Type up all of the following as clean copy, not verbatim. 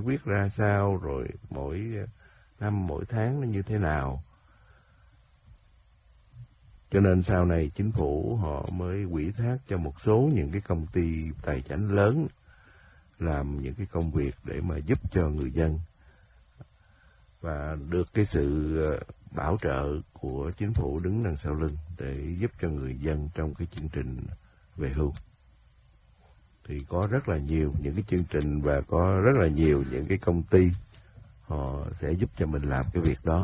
viết ra sao, rồi mỗi năm mỗi tháng nó như thế nào. Cho nên sau này chính phủ họ mới ủy thác cho một số những cái công ty tài chánh lớn làm những cái công việc để mà giúp cho người dân, và được cái sự bảo trợ của chính phủ đứng đằng sau lưng để giúp cho người dân trong cái chương trình về hưu. Thì có rất là nhiều những cái chương trình và có rất là nhiều những cái công ty họ sẽ giúp cho mình làm cái việc đó.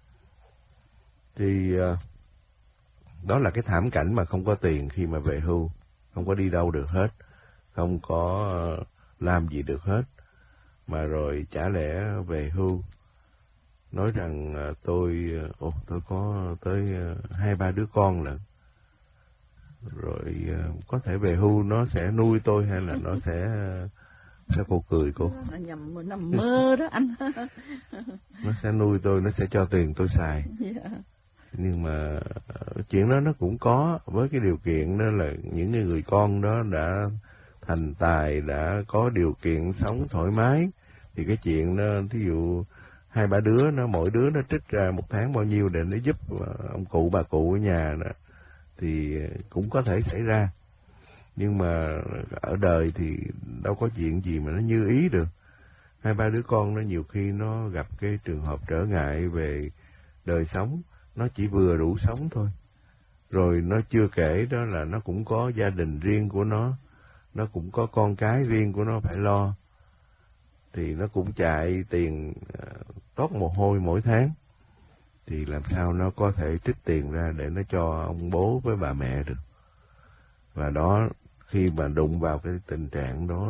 Thì đó là cái thảm cảnh mà không có tiền khi mà về hưu, không có đi đâu được hết, không có làm gì được hết, mà rồi chả lẽ về hưu nói rằng tôi có tới 2-3 đứa con lận, rồi có thể về hưu nó sẽ nuôi tôi hay là nó sẽ cô cười cô nằm mơ đó anh. Nó sẽ nuôi tôi, nó sẽ cho tiền tôi xài. Nhưng mà chuyện đó nó cũng có, với cái điều kiện đó là những người con đó đã thành tài, đã có điều kiện sống thoải mái, thì cái chuyện đó, thí dụ 2-3 đứa, nó mỗi đứa nó trích ra một tháng bao nhiêu để nó giúp ông cụ bà cụ ở nhà đó, thì cũng có thể xảy ra. Nhưng mà ở đời thì đâu có chuyện gì mà nó như ý được. 2-3 đứa con nó nhiều khi nó gặp cái trường hợp trở ngại về đời sống, nó chỉ vừa đủ sống thôi. Rồi nó chưa kể đó là nó cũng có gia đình riêng của nó cũng có con cái riêng của nó phải lo. Thì nó cũng chạy tiền toát mồ hôi mỗi tháng. Thì làm sao nó có thể trích tiền ra để nó cho ông bố với bà mẹ được. Và đó, khi mà đụng vào cái tình trạng đó,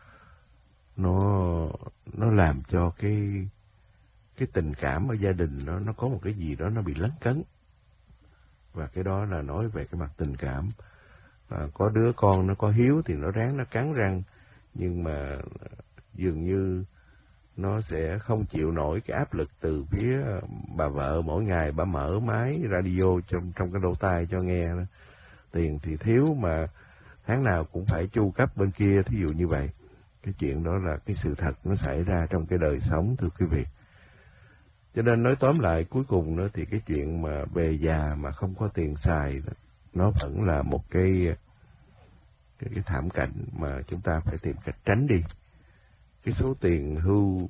nó làm cho cái tình cảm ở gia đình nó có một cái gì đó nó bị lấn cấn. Và cái đó là nói về cái mặt tình cảm. Và có đứa con nó có hiếu thì nó ráng nó cắn răng, nhưng mà dường như nó sẽ không chịu nổi cái áp lực từ phía bà vợ. Mỗi ngày bà mở máy radio trong cái lỗ tai cho nghe. Tiền thì thiếu mà tháng nào cũng phải chu cấp bên kia, thí dụ như vậy. Cái chuyện đó là cái sự thật nó xảy ra trong cái đời sống, thưa quý vị. Cho nên nói tóm lại cuối cùng nữa thì cái chuyện mà về già mà không có tiền xài đó, nó vẫn là một cái thảm cảnh mà chúng ta phải tìm cách tránh đi. Cái số tiền hưu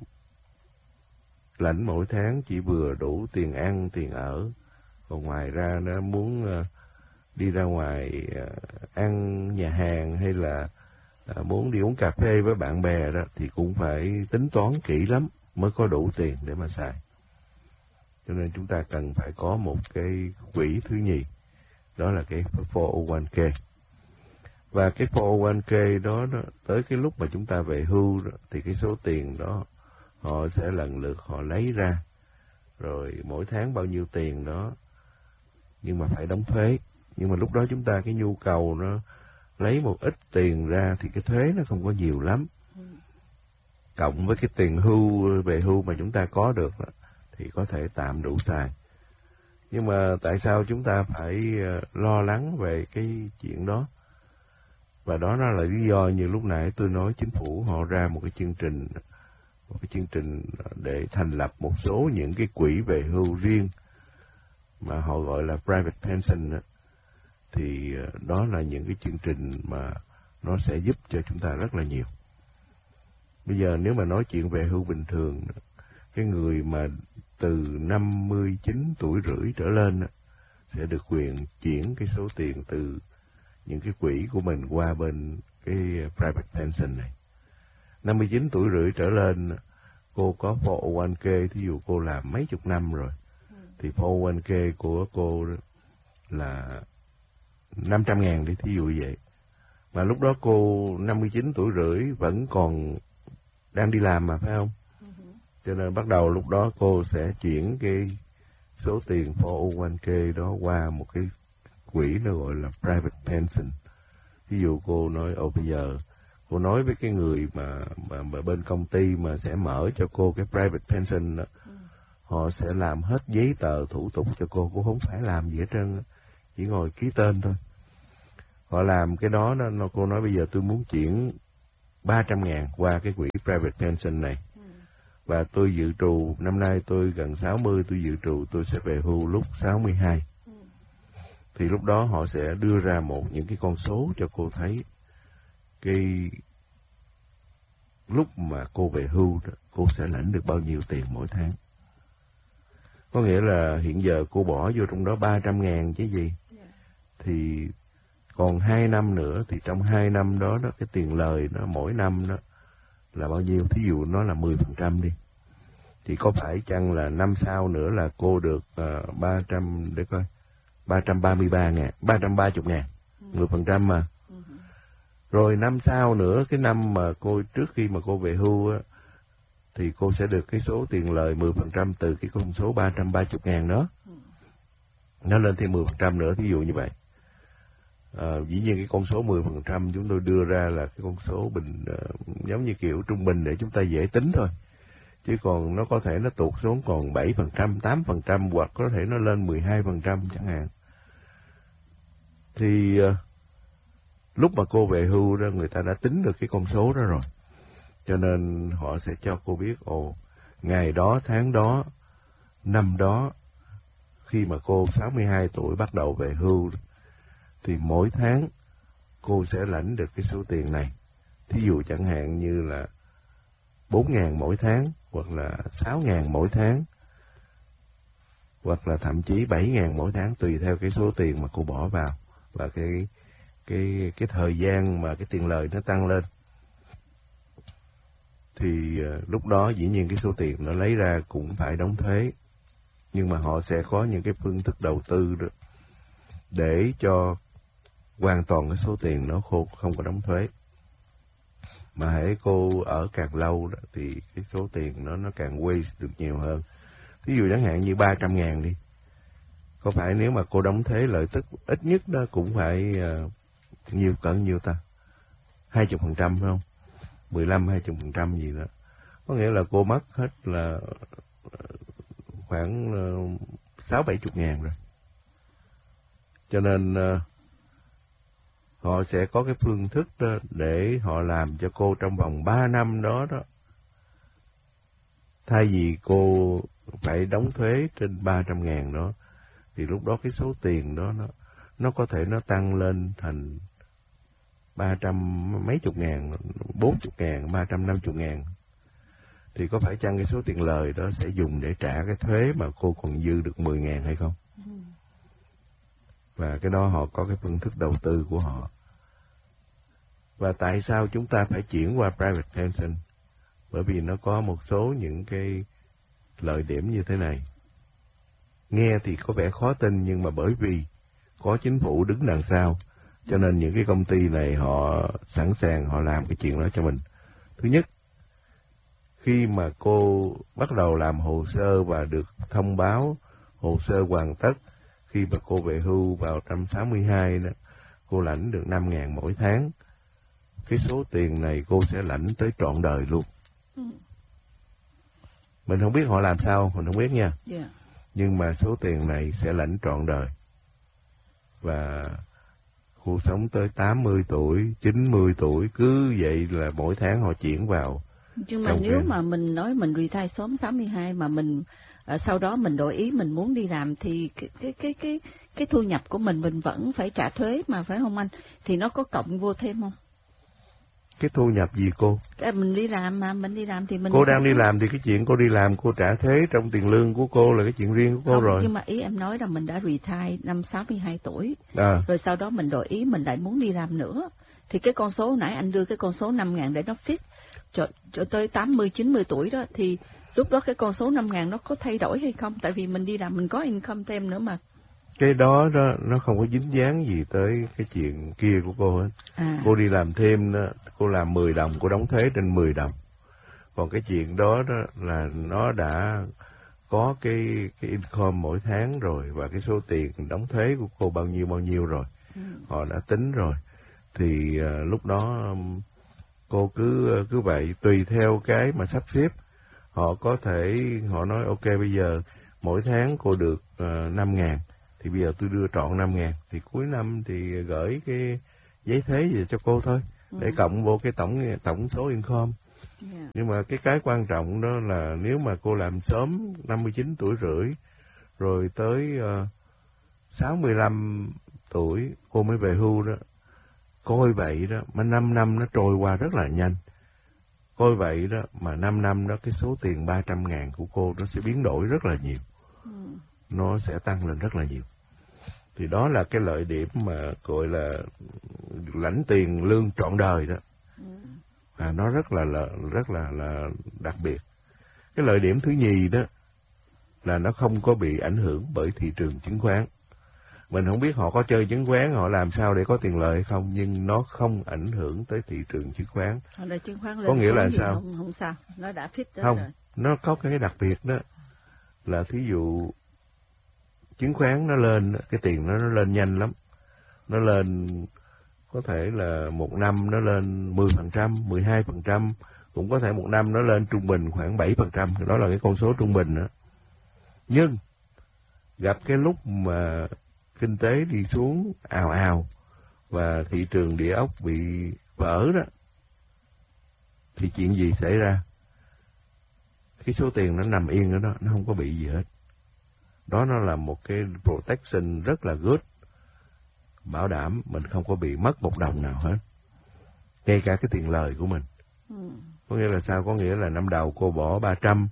lãnh mỗi tháng chỉ vừa đủ tiền ăn, tiền ở. Còn ngoài ra nó muốn đi ra ngoài ăn nhà hàng hay là muốn đi uống cà phê với bạn bè đó thì cũng phải tính toán kỹ lắm mới có đủ tiền để mà xài. Cho nên chúng ta cần phải có một cái quỹ thứ nhì, đó là cái 401k. Và cái 401k đó tới cái lúc mà chúng ta về hưu đó, thì cái số tiền đó họ sẽ lần lượt họ lấy ra, rồi mỗi tháng bao nhiêu tiền đó, nhưng mà phải đóng thuế. Nhưng mà lúc đó chúng ta cái nhu cầu nó lấy một ít tiền ra thì cái thuế nó không có nhiều lắm. Cộng với cái tiền hưu về hưu mà chúng ta có được đó, thì có thể tạm đủ xài. Nhưng mà tại sao chúng ta phải lo lắng về cái chuyện đó? Và đó nó là lý do như lúc nãy tôi nói, chính phủ họ ra một cái chương trình để thành lập một số những cái quỹ về hưu riêng mà họ gọi là private pension. Thì đó là những cái chương trình mà nó sẽ giúp cho chúng ta rất là nhiều. Bây giờ nếu mà nói chuyện về hưu bình thường, cái người mà từ 59 tuổi rưỡi trở lên sẽ được quyền chuyển cái số tiền từ những cái quỹ của mình qua bên cái private pension này. 59 tuổi rưỡi trở lên, cô có 401k, thí dụ cô làm mấy chục năm rồi, thì 401k của cô là 500.000 đi, thí dụ vậy. Mà lúc đó cô 59 tuổi rưỡi vẫn còn đang đi làm mà, phải không? Cho nên bắt đầu lúc đó cô sẽ chuyển cái số tiền 401k đó qua một cái quỹ nó gọi là private pension. Ví dụ cô nói, bây giờ cô nói với cái người mà bên công ty mà sẽ mở cho cô cái private pension đó, họ sẽ làm hết giấy tờ thủ tục cho cô không phải làm gì hết trơn, chỉ ngồi ký tên thôi. Họ làm cái đó, cô nói bây giờ tôi muốn chuyển 300.000 qua cái quỹ private pension này. Và tôi dự trù, năm nay tôi gần 60, tôi dự trù tôi sẽ về hưu lúc 62. Thì lúc đó họ sẽ đưa ra những cái con số cho cô thấy cái lúc mà cô về hưu đó, cô sẽ lãnh được bao nhiêu tiền mỗi tháng. Có nghĩa là hiện giờ cô bỏ vô trong đó 300.000 chứ gì. Thì còn 2 năm nữa, thì trong 2 năm đó, cái tiền lời nó mỗi năm đó là bao nhiêu? Thí dụ nó là 10% đi. Thì có phải chăng là năm sau nữa là cô được 300, để coi, 333.000, 330.000, 10% mà. Rồi năm sau nữa, cái năm mà trước khi mà cô về hưu á, thì cô sẽ được cái số tiền lời 10% từ cái con số 330.000 đó. Nó lên thêm 10% nữa, thí dụ như vậy. Dĩ nhiên cái con số 10% chúng tôi đưa ra là cái con số giống như kiểu trung bình để chúng ta dễ tính thôi. Chứ còn nó có thể nó tụt xuống còn 7%, 8% hoặc có thể nó lên 12% chẳng hạn. Thì lúc mà cô về hưu đó, người ta đã tính được cái con số đó rồi. Cho nên họ sẽ cho cô biết, ngày đó, tháng đó, năm đó, khi mà cô 62 tuổi bắt đầu về hưu, thì mỗi tháng cô sẽ lãnh được cái số tiền này. Thí dụ chẳng hạn như là 4.000 mỗi tháng, hoặc là 6.000 mỗi tháng, hoặc là thậm chí 7.000 mỗi tháng, tùy theo cái số tiền mà cô bỏ vào và cái thời gian mà cái tiền lời nó tăng lên. Thì lúc đó dĩ nhiên cái số tiền nó lấy ra cũng phải đóng thuế, nhưng mà họ sẽ có những cái phương thức đầu tư đó để cho hoàn toàn cái số tiền nó không có đóng thuế. Mà hễ cô ở càng lâu đó, thì cái số tiền nó càng waste được nhiều hơn. Ví dụ chẳng hạn như 300.000 đi, có phải nếu mà cô đóng thuế lợi tức ít nhất đó cũng phải nhiêu ta? 20% phải không? 15-20% gì đó. Có nghĩa là cô mất hết là khoảng 60-70 rồi. Cho nên họ sẽ có cái phương thức đó để họ làm cho cô trong vòng 3 năm đó. Thay vì cô phải đóng thuế trên 300.000 đó, thì lúc đó cái số tiền đó nó có thể nó tăng lên thành 300 mấy chục ngàn, 40.000, 350.000. Thì có phải chăng cái số tiền lời đó sẽ dùng để trả cái thuế mà cô còn dư được 10.000 hay không? Và cái đó họ có cái phương thức đầu tư của họ. Và tại sao chúng ta phải chuyển qua private pension? Bởi vì nó có một số những cái lợi điểm như thế này. Nghe thì có vẻ khó tin, nhưng mà bởi vì có chính phủ đứng đằng sau, cho nên những cái công ty này họ sẵn sàng họ làm cái chuyện đó cho mình. Thứ nhất, khi mà cô bắt đầu làm hồ sơ và được thông báo hồ sơ hoàn tất, khi mà cô về hưu vào năm 62 đó, cô lãnh được 5.000 mỗi tháng. Cái số tiền này cô sẽ lãnh tới trọn đời luôn. Mình không biết họ làm sao, mình không biết nha. Nhưng mà số tiền này sẽ lãnh trọn đời. Và cô sống tới 80 tuổi, 90 tuổi, cứ vậy là mỗi tháng họ chuyển vào. Nhưng mà nếu mà mình nói mình retire sớm 62 mà mình sau đó mình đổi ý mình muốn đi làm, thì cái thu nhập của mình vẫn phải trả thuế mà, phải không anh? Thì nó có cộng vô thêm không? Cái thu nhập gì cô? Mình đi làm mà, mình đi làm thì mình... Cô đang đi làm thì cái chuyện cô đi làm cô trả thuế trong tiền lương của cô là cái chuyện riêng của cô không, rồi. Nhưng mà ý em nói là mình đã retire năm 62 tuổi, rồi sau đó mình đổi ý mình lại muốn đi làm nữa. Thì cái con số nãy anh đưa cái con số 5.000 để nó fix cho tới 80-90 tuổi đó, thì lúc đó cái con số 5.000 nó có thay đổi hay không? Tại vì mình đi làm mình có income thêm nữa mà. Cái đó nó không có dính dáng gì tới cái chuyện kia của cô hết. Cô đi làm thêm đó, cô làm 10 đồng, cô đóng thuế trên 10 đồng. Còn cái chuyện đó là nó đã có cái income mỗi tháng rồi, và cái số tiền đóng thuế của cô bao nhiêu rồi. Họ đã tính rồi. Thì lúc đó cô cứ vậy, tùy theo cái mà sắp xếp. Họ có thể, họ nói ok bây giờ mỗi tháng cô được 5.000. Thì bây giờ tôi đưa trọn 5.000, thì cuối năm thì gửi cái giấy thuế về cho cô thôi, để cộng vô cái tổng số income. Nhưng mà cái quan trọng đó là nếu mà cô làm sớm 59 tuổi rưỡi, rồi tới 65 tuổi cô mới về hưu đó, coi vậy đó, mà 5 năm nó trôi qua rất là nhanh. Coi vậy đó, mà 5 năm đó cái số tiền 300.000 của cô nó sẽ biến đổi rất là nhiều. Nó sẽ tăng lên rất là nhiều. Thì đó là cái lợi điểm mà gọi là lãnh tiền lương trọn đời đó. Nó rất là đặc biệt. Cái lợi điểm thứ nhì đó là nó không có bị ảnh hưởng bởi thị trường chứng khoán. Mình không biết họ có chơi chứng khoán, họ làm sao để có tiền lợi hay không, nhưng nó không ảnh hưởng tới thị trường chứng khoán. Chứng khoán lên có nghĩa là sao? Không sao, nó đã fit đó không, rồi. Nó có cái đặc biệt đó là thí dụ chứng khoán nó lên, cái tiền nó lên nhanh lắm. Nó lên có thể là một năm nó lên 10%, 12%, cũng có thể một năm nó lên trung bình khoảng 7%, đó là cái con số trung bình đó. Nhưng gặp cái lúc mà kinh tế đi xuống ào ào và thị trường địa ốc bị vỡ đó, thì chuyện gì xảy ra? Cái số tiền nó nằm yên ở đó, nó không có bị gì hết. Đó nó là một cái protection rất là good, bảo đảm mình không có bị mất một đồng nào hết, kể cả cái tiền lời của mình. Có nghĩa là sao? Có nghĩa là năm đầu cô bỏ 300,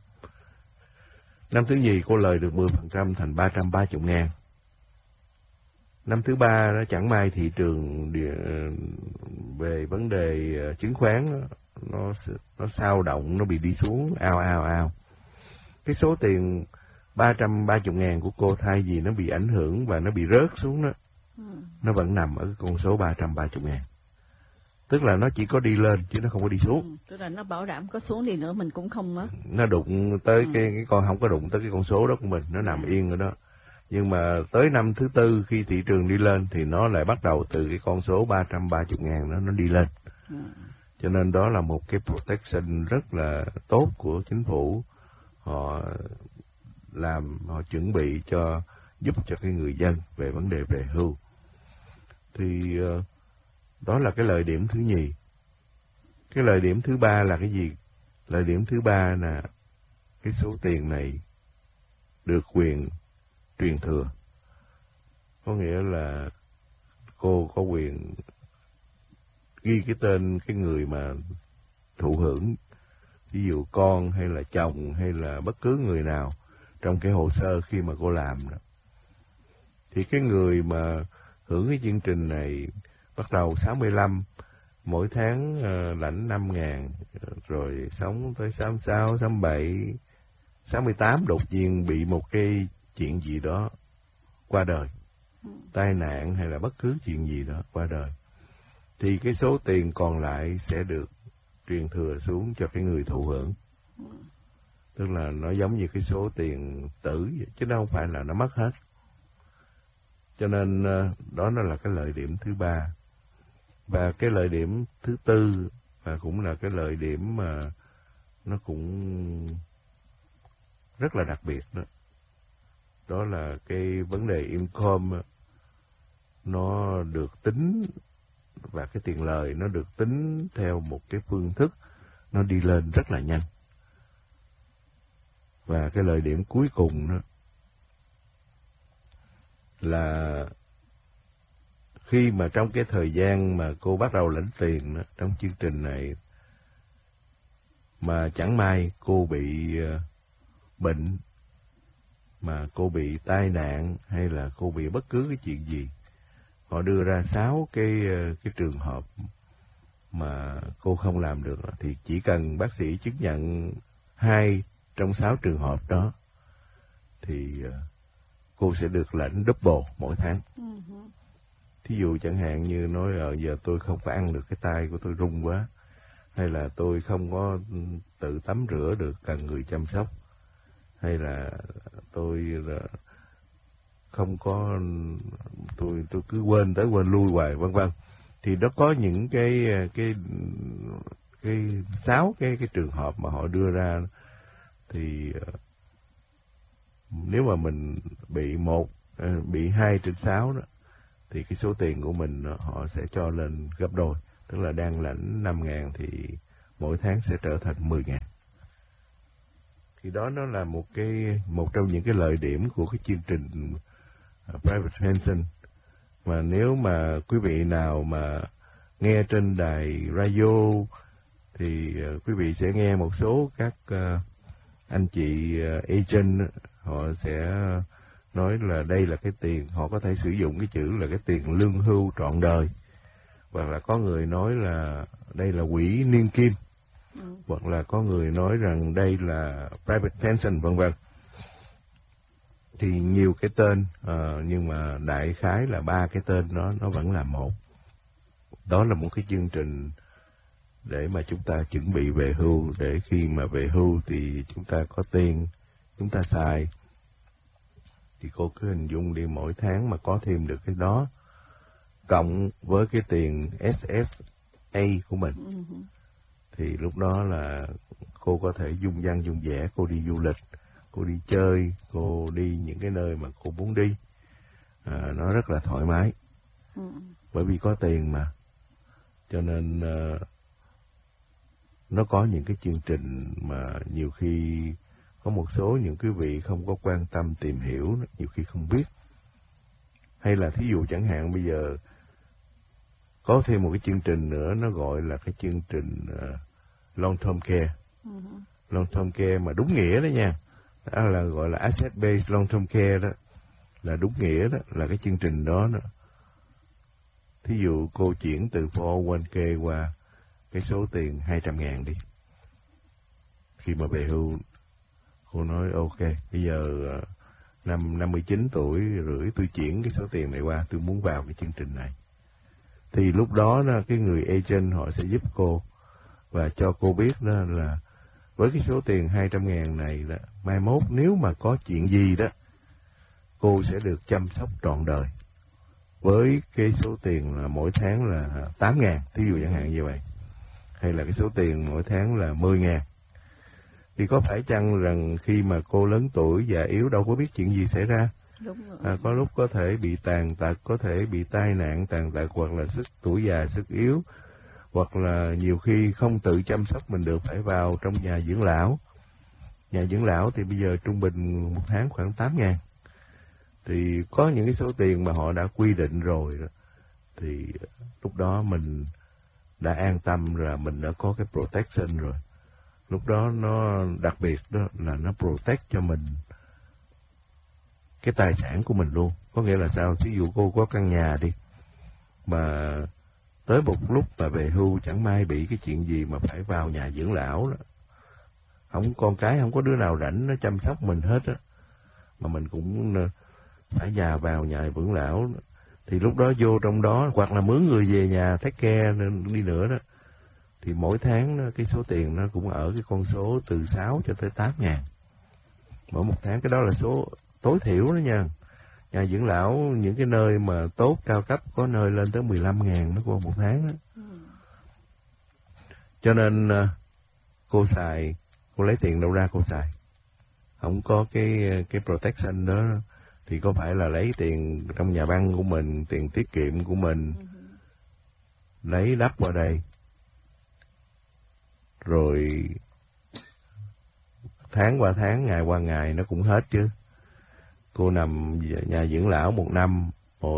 năm thứ nhì cô lời được 10% thành 330.000. Năm thứ ba nó chẳng may thị trường về vấn đề chứng khoán nó sao động, nó bị đi xuống ao. Cái số tiền 330.000 của cô thay vì nó bị ảnh hưởng và nó bị rớt xuống đó, nó vẫn nằm ở con số 330.000. Tức là nó chỉ có đi lên chứ nó không có đi xuống. Tức là nó bảo đảm có xuống đi nữa mình cũng không mất. Nó đụng tới cái con không có đụng tới cái con số đó của mình, nó nằm yên ở đó. Nhưng mà tới năm thứ tư khi thị trường đi lên thì nó lại bắt đầu từ cái con số 330.000 đó nó đi lên. Cho nên đó là một cái protection rất là tốt của chính phủ. Họ chuẩn bị giúp cho cái người dân về vấn đề về hưu. Thì đó là cái lợi điểm thứ nhì. Cái lợi điểm thứ ba là cái gì? Lợi điểm thứ ba là cái số tiền này được quyền truyền thừa. Có nghĩa là cô có quyền ghi cái tên cái người mà thụ hưởng, ví dụ con hay là chồng hay là bất cứ người nào trong cái hồ sơ khi mà cô làm đó. Thì cái người mà hưởng cái chương trình này bắt đầu 65, mỗi tháng lãnh 5.000, rồi sống tới 66, 67, 68 đột nhiên bị một cái chuyện gì đó qua đời, tai nạn hay là bất cứ chuyện gì đó qua đời, thì cái số tiền còn lại sẽ được truyền thừa xuống cho cái người thụ hưởng. Tức là nó giống như cái số tiền tử chứ nó không phải là nó mất hết. Cho nên đó nó là cái lợi điểm thứ ba. Và cái lợi điểm thứ tư, và cũng là cái lợi điểm mà nó cũng rất là đặc biệt đó. Đó là cái vấn đề income nó được tính, và cái tiền lời nó được tính theo một cái phương thức nó đi lên rất là nhanh. Và cái lợi điểm cuối cùng đó là khi mà trong cái thời gian mà cô bắt đầu lãnh tiền đó, trong chương trình này, mà chẳng may cô bị bệnh, mà cô bị tai nạn hay là cô bị bất cứ cái chuyện gì, họ đưa ra 6 cái trường hợp mà cô không làm được, thì chỉ cần bác sĩ chứng nhận 2 trong 6 trường hợp đó thì cô sẽ được lãnh double mỗi tháng. Thí dụ chẳng hạn như nói là giờ tôi không phải ăn được, cái tay của tôi rung quá, hay là tôi không có tự tắm rửa được, cần người chăm sóc, hay là tôi không có, tôi cứ quên tới quên lui hoài, vân vân. Thì nó có những cái 6 cái trường hợp mà họ đưa ra. Thì nếu mà mình bị 2 trên 6 đó, thì cái số tiền của mình họ sẽ cho lên gấp đôi. Tức là đang lãnh 5.000 thì mỗi tháng sẽ trở thành 10.000. Thì đó nó là một trong những cái lợi điểm của cái chương trình Private Pension. Mà nếu mà quý vị nào mà nghe trên đài radio thì quý vị sẽ nghe một số các anh chị agent, họ sẽ nói là đây là cái tiền, họ có thể sử dụng cái chữ là cái tiền lương hưu trọn đời, hoặc là có người nói là đây là quỹ niên kim, hoặc là có người nói rằng đây là private pension, vân vân. Thì nhiều cái tên, nhưng mà đại khái là 3 cái tên đó nó vẫn là một. Đó là một cái chương trình để mà chúng ta chuẩn bị về hưu, để khi mà về hưu thì chúng ta có tiền chúng ta xài. Thì cô cứ hình dung đi, mỗi tháng mà có thêm được cái đó cộng với cái tiền SSA của mình, thì lúc đó là cô có thể dung dăng dung dẻ, cô đi du lịch, cô đi chơi, cô đi những cái nơi mà cô muốn đi, nó rất là thoải mái. Bởi vì có tiền mà, cho nên nó có những cái chương trình mà nhiều khi có một số những quý vị không có quan tâm tìm hiểu, nhiều khi không biết. Hay là thí dụ chẳng hạn bây giờ có thêm một cái chương trình nữa, nó gọi là cái chương trình long term care. Long term care mà đúng nghĩa đó nha, đó là gọi là asset based long term care đó, là đúng nghĩa đó, là cái chương trình đó. Thí dụ cô chuyển từ 401k qua cái số tiền 200.000 đi. Khi mà về hưu, cô nói ok, bây giờ năm 59 tuổi rưỡi tôi chuyển cái số tiền này qua, tôi muốn vào cái chương trình này. Thì lúc đó cái người agent họ sẽ giúp cô và cho cô biết đó là với cái số tiền 200.000 này là mai mốt nếu mà có chuyện gì đó, cô sẽ được chăm sóc trọn đời. Với cái số tiền là mỗi tháng là 8.000, thí dụ chẳng hạn như vậy. Hay là cái số tiền mỗi tháng là 10.000. Thì có phải chăng rằng khi mà cô lớn tuổi già yếu đâu có biết chuyện gì xảy ra. Đúng rồi. Có lúc có thể bị tàn tật, có thể bị tai nạn tàn tật, hoặc là tuổi già sức yếu, hoặc là nhiều khi không tự chăm sóc mình được, phải vào trong nhà dưỡng lão. Nhà dưỡng lão thì bây giờ trung bình một tháng khoảng 8.000. Thì có những cái số tiền mà họ đã quy định rồi đó, thì lúc đó mình đã an tâm là mình đã có cái protection rồi. Lúc đó nó đặc biệt đó là nó protect cho mình cái tài sản của mình luôn. Có nghĩa là sao? Ví dụ cô có căn nhà đi, mà tới một lúc mà về hưu chẳng may bị cái chuyện gì mà phải vào nhà dưỡng lão đó, không con cái không có đứa nào rảnh nó chăm sóc mình hết á, mà mình cũng phải già vào nhà dưỡng lão đó. Thì lúc đó vô trong đó, hoặc là mướn người về nhà take care đi nữa đó, thì mỗi tháng đó, cái số tiền nó cũng ở cái con số từ 6 cho tới 8.000 mỗi một tháng. Cái đó là số tối thiểu đó nha. Nhà dưỡng lão những cái nơi mà tốt cao cấp có nơi lên tới 15.000 nó qua một tháng đó. Cho nên cô xài, cô lấy tiền đâu ra cô xài, không có cái protection đó, thì có phải là lấy tiền trong nhà băng của mình, tiền tiết kiệm của mình, lấy đắp vào đây, rồi tháng qua tháng, ngày qua ngày nó cũng hết chứ. Cô nằm nhà dưỡng lão một năm,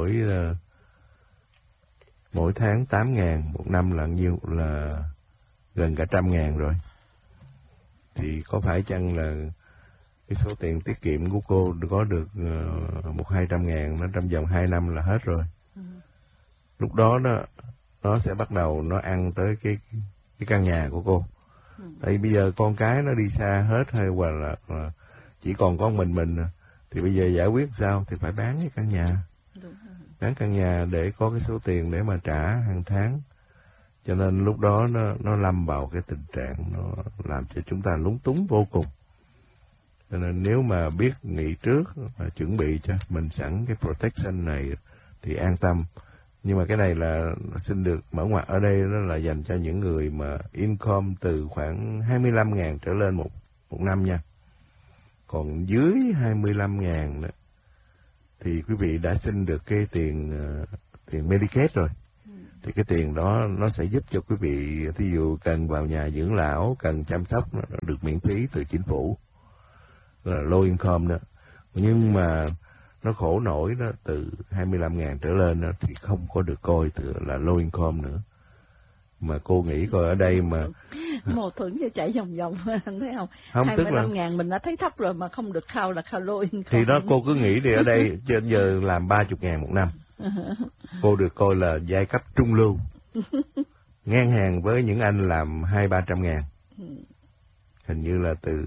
mỗi tháng 8.000, một năm là nhiêu, là gần cả 100.000 rồi. Thì có phải chăng là cái số tiền tiết kiệm của cô có được 100-200.000, nó trong vòng 2 năm là hết rồi. Lúc đó nó sẽ bắt đầu nó ăn tới cái căn nhà của cô. Tại bây giờ con cái nó đi xa hết, hay hoặc là chỉ còn có mình, thì bây giờ giải quyết sao? Thì phải bán cái căn nhà. Bán căn nhà để có cái số tiền để mà trả hàng tháng. Cho nên lúc đó nó lâm vào cái tình trạng nó làm cho chúng ta lúng túng vô cùng. Cho nên nếu mà biết nghĩ trước và chuẩn bị cho mình sẵn cái protection này thì an tâm. Nhưng mà cái này là xin được mở ngoặt ở đây, đó là dành cho những người mà income từ khoảng 25.000 trở lên một năm nha. Còn dưới 25.000 đó thì quý vị đã xin được cái tiền Medicaid rồi. thì cái tiền đó nó sẽ giúp cho quý vị thí dụ cần vào nhà dưỡng lão, cần chăm sóc được miễn phí từ chính phủ, là low income đó. Nhưng mà nó khổ nổi đó, từ 25.000 trở lên đó, thì không có được coi là low income nữa. Mà cô nghĩ coi ở đây mà mâu thuẫn như chạy vòng vòng anh thấy không? Không, 25.000 mình đã thấy thấp rồi mà không được khao là khao low income. Thì đó cô cứ nghĩ đi, ở đây trên giờ làm 30.000 một năm, cô được coi là giai cấp trung lưu, ngang hàng với những anh làm 200-300 ngàn. Hình như là từ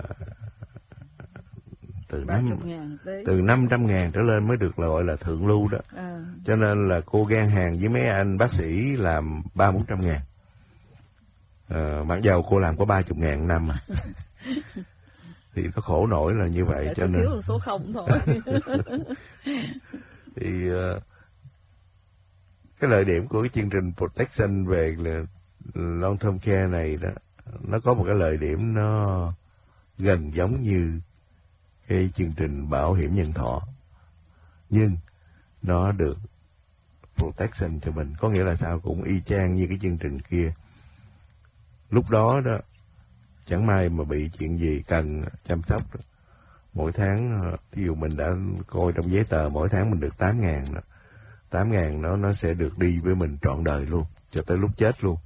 500 ngàn trở lên mới được là gọi là thượng lưu đó. Cho nên là cô ngang hàng với mấy anh bác sĩ làm 300-400 ngàn. Mặc dầu cô làm có 30 ngàn năm mà. Thì nó khổ nổi là như vậy. Cho nên thiếu số 0 thôi. Thì cái lợi điểm của cái chương trình Protection về long term care này đó, nó có một cái lợi điểm nó gần giống như cái chương trình bảo hiểm nhân thọ, nhưng nó được protection cho mình. Có nghĩa là sao? Cũng y chang như cái chương trình kia. Lúc đó đó, chẳng may mà bị chuyện gì cần chăm sóc đó, mỗi tháng, ví dụ mình đã coi trong giấy tờ mỗi tháng mình được 8.000 đó. 8.000 nó sẽ được đi với mình trọn đời luôn, cho tới lúc chết luôn.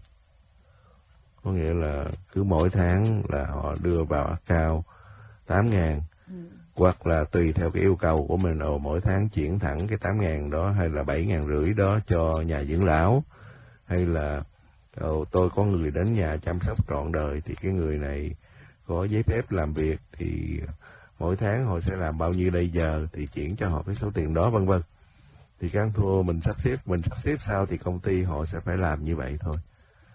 Có nghĩa là cứ mỗi tháng là họ đưa vào account 8.000, hoặc là tùy theo cái yêu cầu của mình, mỗi tháng chuyển thẳng cái 8.000 đó, hay là 7.500 đó cho nhà dưỡng lão, hay là tôi có người đến nhà chăm sóc trọn đời thì cái người này có giấy phép làm việc thì mỗi tháng họ sẽ làm bao nhiêu đây giờ thì chuyển cho họ cái số tiền đó, vân vân. Thì cái ăn thua mình sắp xếp sao thì công ty họ sẽ phải làm như vậy thôi.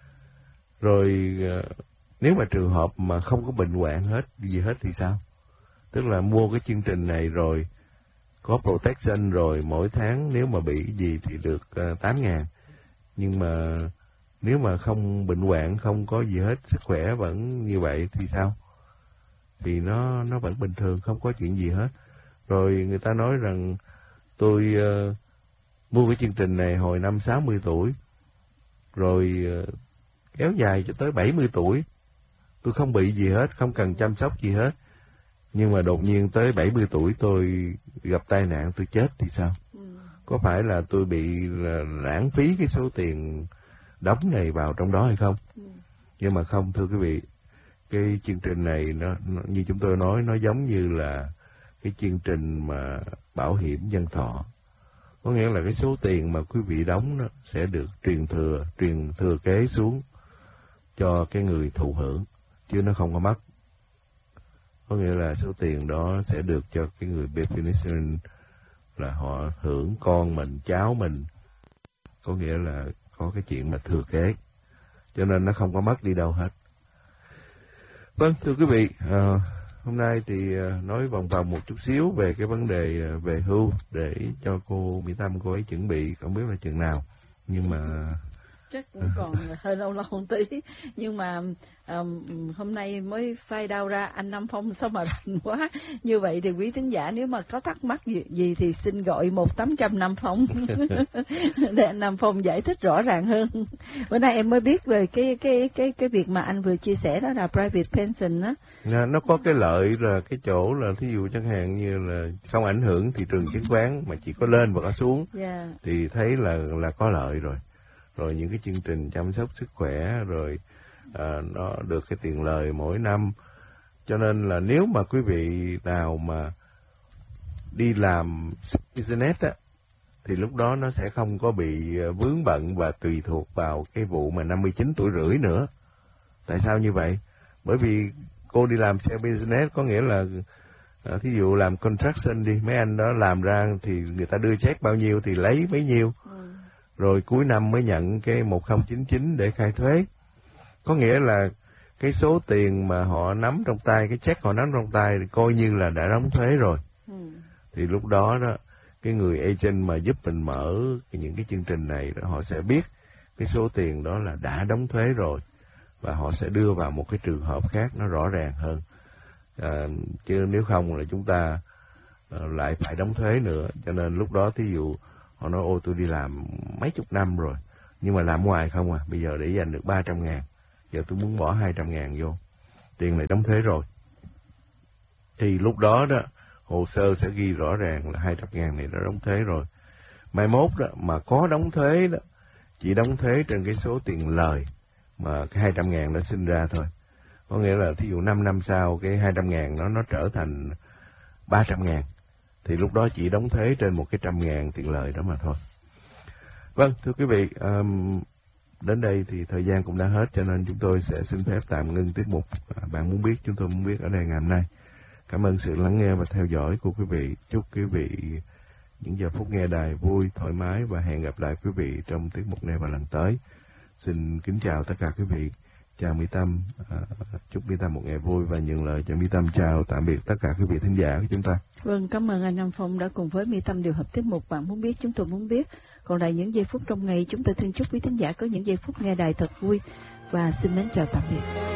Rồi nếu mà trường hợp mà không có bệnh hoạn gì hết thì sao? Tức là mua cái chương trình này rồi có protection rồi, mỗi tháng nếu mà bị gì thì được 8.000. Nhưng mà nếu mà không bệnh hoạn, không có gì hết, sức khỏe vẫn như vậy thì sao? Thì nó vẫn bình thường, không có chuyện gì hết. Rồi người ta nói rằng tôi mua cái chương trình này hồi năm 60 tuổi, rồi kéo dài cho tới 70 tuổi. Tôi không bị gì hết, không cần chăm sóc gì hết. Nhưng mà đột nhiên tới 70 tuổi tôi gặp tai nạn, tôi chết thì sao? Có phải là tôi bị lãng phí cái số tiền đóng này vào trong đó hay không? Nhưng mà không, thưa quý vị. Cái chương trình này nó như chúng tôi nói, nó giống như là cái chương trình mà bảo hiểm nhân thọ. Có nghĩa là cái số tiền mà quý vị đóng nó sẽ được truyền thừa kế xuống cho cái người thụ hưởng, chứ nó không có mất. Có nghĩa là số tiền đó sẽ được cho cái người beneficiary, là họ hưởng con mình, cháu mình. Có nghĩa là có cái chuyện mà thừa kế, cho nên nó không có mất đi đâu hết. Vâng, thưa quý vị, hôm nay thì nói vòng vòng một chút xíu về cái vấn đề về hưu để cho cô Mỹ Tâm cô ấy chuẩn bị, không biết là chừng nào, nhưng mà chắc cũng còn hơi lâu một tí. Nhưng mà hôm nay mới phai đau ra, anh Nam Phong sao mà rành quá. Như vậy thì quý thính giả nếu mà có thắc mắc gì thì xin gọi 1-800 Nam Phong để anh Nam Phong giải thích rõ ràng hơn. Bữa nay em mới biết về cái việc mà anh vừa chia sẻ, đó là private pension đó. Nó có cái lợi là cái chỗ là thí dụ chẳng hạn như là không ảnh hưởng thị trường chứng khoán mà chỉ có lên và có xuống, thì thấy là có lợi rồi. Rồi những cái chương trình chăm sóc sức khỏe, rồi nó được cái tiền lời mỗi năm. Cho nên là nếu mà quý vị nào mà đi làm business á, thì lúc đó nó sẽ không có bị vướng bận và tùy thuộc vào cái vụ mà 59 tuổi rưỡi nữa. Tại sao như vậy? Bởi vì cô đi làm sale business có nghĩa là thí dụ làm construction đi, mấy anh đó làm ra thì người ta đưa check bao nhiêu thì lấy bấy nhiêu. Rồi cuối năm mới nhận cái 1099 để khai thuế. Có nghĩa là cái số tiền mà họ nắm trong tay, cái check họ nắm trong tay thì coi như là đã đóng thuế rồi. Thì lúc đó đó, cái người agent mà giúp mình mở những cái chương trình này đó, họ sẽ biết cái số tiền đó là đã đóng thuế rồi, và họ sẽ đưa vào một cái trường hợp khác nó rõ ràng hơn. Chứ nếu không là chúng ta lại phải đóng thuế nữa. Cho nên lúc đó thí dụ họ nói tôi đi làm mấy chục năm rồi, Nhưng mà làm ngoài không à, bây giờ để dành được 300.000, giờ tôi muốn bỏ 200.000 vô, tiền này đóng thuế rồi. Thì lúc đó đó, hồ sơ sẽ ghi rõ ràng là 200.000 này đã đóng thuế rồi. Mai mốt đó, mà có đóng thuế đó, chỉ đóng thuế trên cái số tiền lời mà cái 200.000 nó sinh ra thôi. Có nghĩa là thí dụ 5 năm sau cái 200.000 nó trở thành 300.000, thì lúc đó chỉ đóng thuế trên một cái 100.000 tiền lời đó mà thôi. Vâng, thưa quý vị, đến đây thì thời gian cũng đã hết, cho nên chúng tôi sẽ xin phép tạm ngưng tiết mục Bạn Muốn Biết, Chúng Tôi Muốn Biết ở đây ngày hôm nay. Cảm ơn sự lắng nghe và theo dõi của quý vị. Chúc quý vị những giờ phút nghe đài vui, thoải mái và hẹn gặp lại quý vị trong tiết mục này vào lần tới. Xin kính chào tất cả quý vị. Chào Mỹ Tâm, chúc Mỹ Tâm một ngày vui và nhường lời cho Mỹ Tâm chào tạm biệt tất cả quý vị thính giả của chúng ta. Vâng, cảm ơn anh Nam Phong đã cùng với Mỹ Tâm điều hợp tiết mục Bạn Muốn Biết, Chúng Tôi Muốn Biết. Còn lại những giây phút trong ngày, chúng tôi xin chúc quý thính giả có những giây phút nghe đài thật vui và xin mến chào tạm biệt.